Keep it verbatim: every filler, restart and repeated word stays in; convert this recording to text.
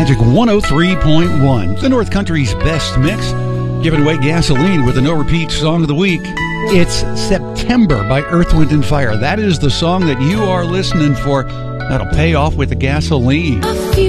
Magic one oh three point one, the North Country's best mix. Giving away gasoline with a no-repeat song of the week. It's September by Earth, Wind and Fire. That is the song that you are listening for. That'll pay off with the gasoline. A few